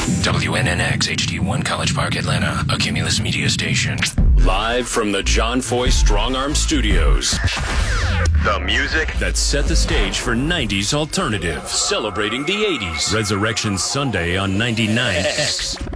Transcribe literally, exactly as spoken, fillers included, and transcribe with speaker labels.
Speaker 1: W N N X H D one College Park, Atlanta, a Cumulus Media station.
Speaker 2: Live from the John Foy Strong Arm Studios.
Speaker 3: The music
Speaker 2: that set the stage for nineties alternative, celebrating the eighties. Resurrection Sunday on ninety-nine X.